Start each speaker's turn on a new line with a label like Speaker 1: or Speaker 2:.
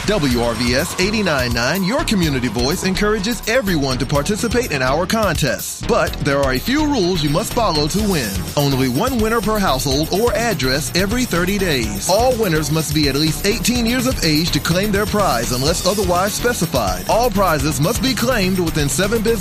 Speaker 1: WRVS 89.9, your community voice, encourages everyone to participate in our contests. But there are a few rules you must follow to win. Only one winner per household or address every 30 days. All winners must be at least 18 years of age to claim their prize unless otherwise specified. All prizes must be claimed within 7 business